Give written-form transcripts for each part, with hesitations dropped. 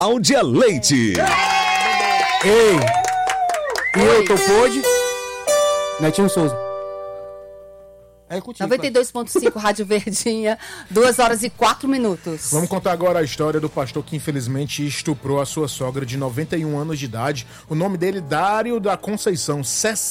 Cláudia Leite. Ei! E eu tô pode? Netinho Souza. É contigo. 92.5 Rádio Verdinha, 2h04. Vamos contar agora a história do pastor que infelizmente estuprou a sua sogra de 91 anos de idade. O nome dele, Dário da Conceição,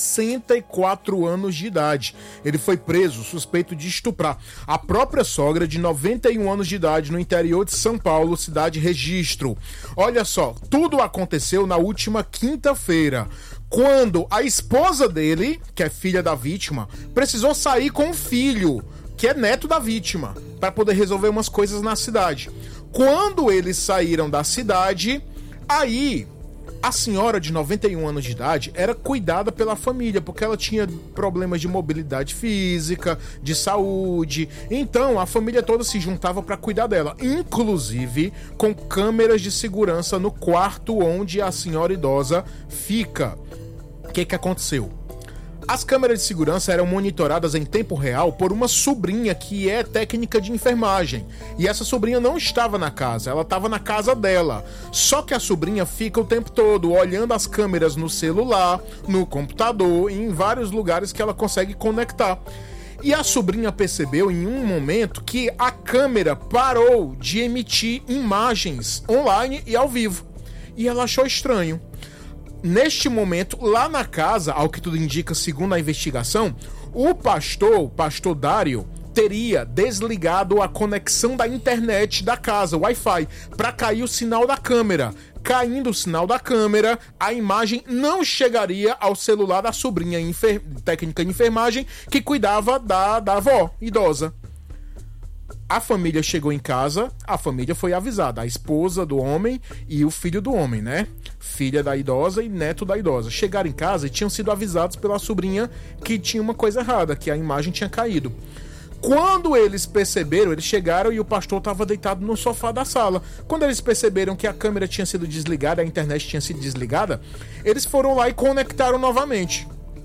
64 anos de idade. Ele foi preso, suspeito de estuprar a própria sogra de 91 anos de idade no interior de São Paulo, cidade Registro. Olha só, tudo aconteceu na última quinta-feira, quando a esposa dele, que é filha da vítima, precisou sair com o filho, que é neto da vítima, para poder resolver umas coisas na cidade. Quando eles saíram da cidade, aí a senhora de 91 anos de idade era cuidada pela família, porque ela tinha problemas de mobilidade física, de saúde. Então a família toda se juntava para cuidar dela, inclusive com câmeras de segurança no quarto onde a senhora idosa fica. O que aconteceu? As câmeras de segurança eram monitoradas em tempo real por uma sobrinha que é técnica de enfermagem. E essa sobrinha não estava na casa, ela estava na casa dela. Só que a sobrinha fica o tempo todo olhando as câmeras no celular, no computador e em vários lugares que ela consegue conectar. E a sobrinha percebeu em um momento que a câmera parou de emitir imagens online e ao vivo. E ela achou estranho. Neste momento, lá na casa, ao que tudo indica, segundo a investigação, o pastor Dário, teria desligado a conexão da internet da casa, o Wi-Fi, para cair o sinal da câmera. Caindo o sinal da câmera, a imagem não chegaria ao celular da sobrinha técnica de enfermagem que cuidava da avó idosa. A família chegou em casa, a família foi avisada, a esposa do homem e o filho do homem, né? Filha da idosa e neto da idosa. Chegaram em casa e tinham sido avisados pela sobrinha que tinha uma coisa errada, que a imagem tinha caído. Quando eles perceberam, eles chegaram e o pastor estava deitado no sofá da sala. Quando eles perceberam que a câmera tinha sido desligada, a internet tinha sido desligada, eles foram lá e conectaram novamente.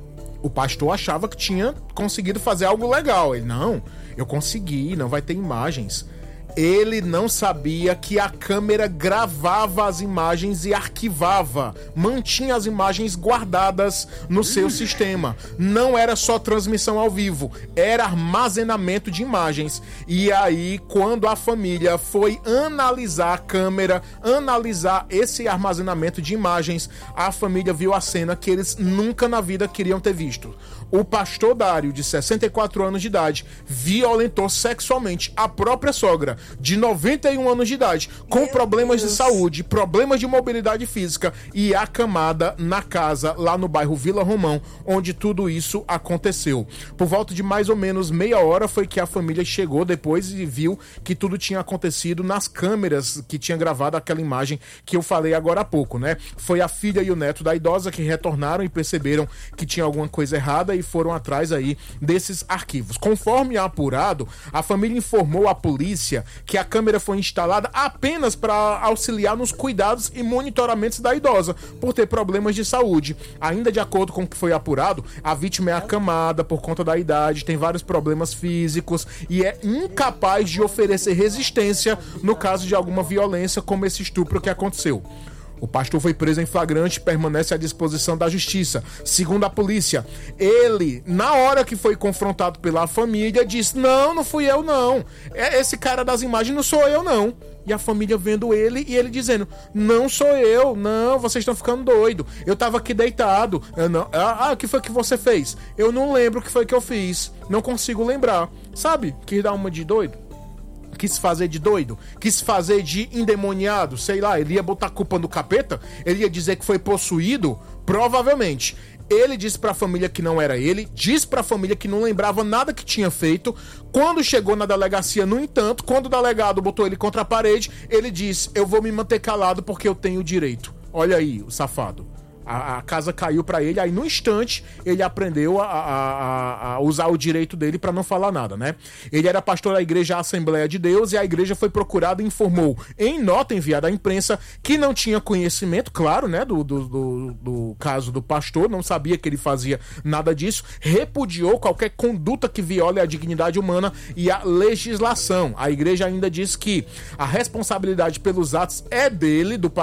O pastor achava que tinha conseguido fazer algo legal. Ele, não, eu consegui, não vai ter imagens. Ele não sabia que a câmera gravava as imagens e arquivava, mantinha as imagens guardadas no seu sistema. Não era só transmissão ao vivo, era armazenamento de imagens. E aí, quando a família foi analisar a câmera, analisar esse armazenamento de imagens, a família viu a cena que eles nunca na vida queriam ter visto. O pastor Dário, de 64 anos de idade, violentou sexualmente a própria sogra, de 91 anos de idade, com problemas de saúde, problemas de mobilidade física e acamada na casa, lá no bairro Vila Romão, onde tudo isso aconteceu. Por volta de mais ou menos meia hora foi que a família chegou depois e viu que tudo tinha acontecido nas câmeras que tinha gravado aquela imagem que eu falei agora há pouco, né? Foi a filha e o neto da idosa que retornaram e perceberam que tinha alguma coisa errada e foram atrás aí desses arquivos. Conforme apurado, a família informou à polícia que a câmera foi instalada apenas para auxiliar nos cuidados e monitoramentos da idosa, por ter problemas de saúde. Ainda de acordo com o que foi apurado, a vítima é acamada por conta da idade, tem vários problemas físicos e é incapaz de oferecer resistência no caso de alguma violência como esse estupro que aconteceu. O pastor foi preso em flagrante e permanece à disposição da justiça. Segundo a polícia, ele, na hora que foi confrontado pela família, disse, não fui eu não. Esse cara das imagens não sou eu não. E a família vendo ele e ele dizendo, não sou eu, não, vocês estão ficando doido. Eu tava aqui deitado. O que foi que você fez? Eu não lembro o que foi que eu fiz. Não consigo lembrar. Sabe? Quis dar uma de doido. Quis fazer de doido, quis fazer de endemoniado, sei lá, ele ia botar a culpa no capeta, ele ia dizer que foi possuído, provavelmente. Ele disse pra família que não era ele, disse pra família que não lembrava nada que tinha feito. Quando chegou na delegacia, no entanto, quando o delegado botou ele contra a parede, ele disse, eu vou me manter calado porque eu tenho direito. Olha aí, o safado. A casa caiu pra ele, aí no instante ele aprendeu a usar o direito dele pra não falar nada, né? Ele era pastor da igreja Assembleia de Deus e a igreja foi procurada e informou em nota enviada à imprensa que não tinha conhecimento, claro, né, do caso do pastor, não sabia que ele fazia nada disso, repudiou qualquer conduta que viole a dignidade humana e a legislação. A igreja ainda diz que a responsabilidade pelos atos é dele, do pastor,